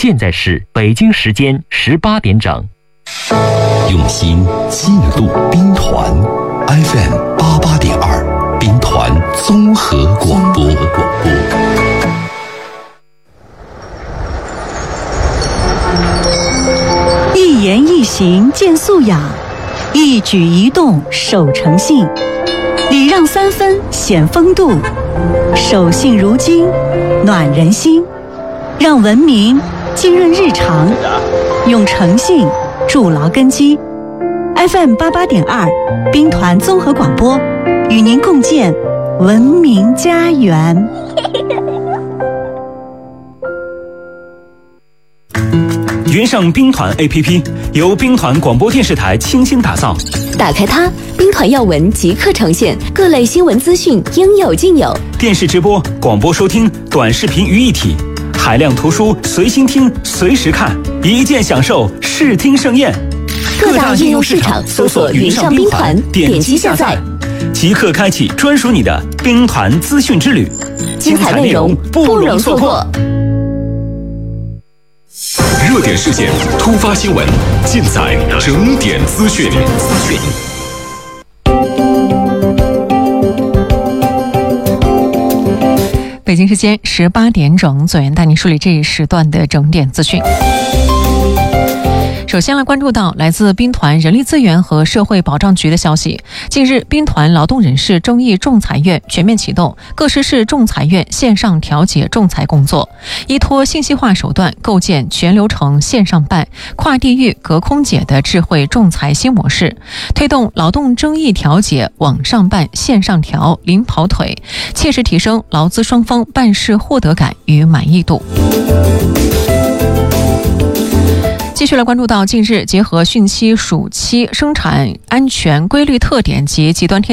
现在是北京时间18点整。 用心记录兵团 FM88.2，兵团综合广播。 一言一行见素养，一举一动守诚信，礼让三分显风度，守信如金暖人心，让文明浸润日常，用诚信筑牢根基。FM88.2兵团综合广播，与您共建文明家园。 云上兵团 APP 由兵团广播电视台倾心打造， 打开它，兵团要闻即刻呈现，各类新闻资讯应有尽有， 电视直播、广播收听、短视频于一体，海量图书随心听随时看，一键享受视听盛宴。 各大应用市场搜索云上兵团，点击下载， 即刻开启专属你的兵团资讯之旅， 精彩内容不容错过。 热点事件、突发新闻，尽在整点资讯。 北京时间18点整，左岩带您梳理这一时段的整点资讯。首先来关注到来自兵团人力资源和社会保障局的消息，近日兵团劳动人事争议仲裁院全面启动各市市仲裁院线上调解仲裁工作，依托信息化手段构建全流程线上办、跨地域隔空解的智慧仲裁新模式，推动劳动争议调解网上办、线上调、零跑腿，切实提升劳资双方办事获得感与满意度。继续来关注到近日结合汛期、暑期生产安全规律特点及极端天